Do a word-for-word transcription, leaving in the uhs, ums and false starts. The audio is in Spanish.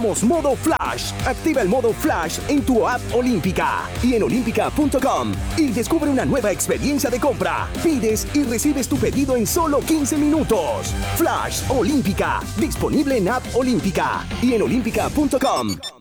Modo Flash. Activa el modo Flash en tu app Olímpica y en olímpica punto com y descubre una nueva experiencia de compra. Pides y recibes tu pedido en solo quince minutos. Flash Olímpica, disponible en app Olímpica y en olímpica punto com.